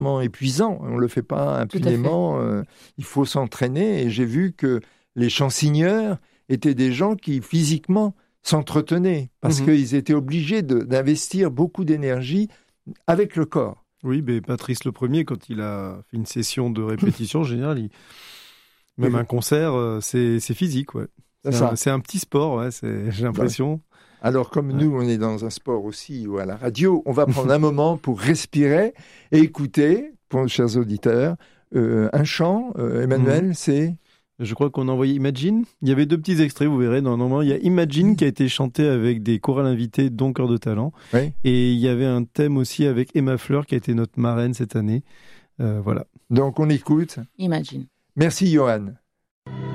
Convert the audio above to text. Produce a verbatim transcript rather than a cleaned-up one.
épuisant. On ne le fait pas impunément. Euh, il faut s'entraîner. Et j'ai vu que les chansonneurs étaient des gens qui, physiquement, s'entretenaient parce mmh. qu'ils étaient obligés de, d'investir beaucoup d'énergie avec le corps. Oui, mais Patrice le Premier, quand il a fait une session de répétition, en général, il... même un concert, c'est, c'est physique. Ouais. C'est, c'est, un, c'est un petit sport, ouais, c'est, j'ai l'impression. Ouais. Alors, comme ouais. nous, on est dans un sport aussi ou à la radio, on va prendre un moment pour respirer et écouter, pour nos chers auditeurs, euh, un chant. Euh, Emmanuel, mmh. c'est... Je crois qu'on a envoyé Imagine. Il y avait deux petits extraits, vous verrez. Normalement, il y a Imagine qui a été chanté avec des chorales invités, dont Cœur de Talent. Oui. Et il y avait un thème aussi avec Emma Fleur, qui a été notre marraine cette année. Euh, voilà. Donc, on écoute. Imagine. Merci, Johan.